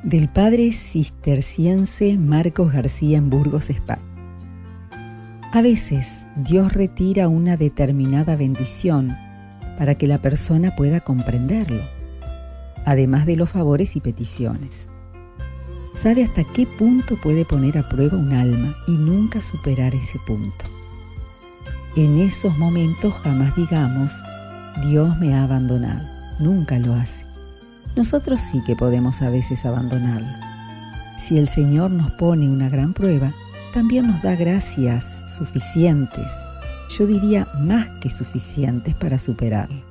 del padre cisterciense Marcos García en Burgos, España. A veces Dios retira una determinada bendición para que la persona pueda comprenderlo, además de los favores y peticiones. Sabe hasta qué punto puede poner a prueba un alma y nunca superar ese punto. En esos momentos jamás digamos, Dios me ha abandonado. Nunca lo hace. Nosotros sí que podemos a veces abandonarlo. Si el Señor nos pone una gran prueba, también nos da gracias suficientes, yo diría más que suficientes para superarlo.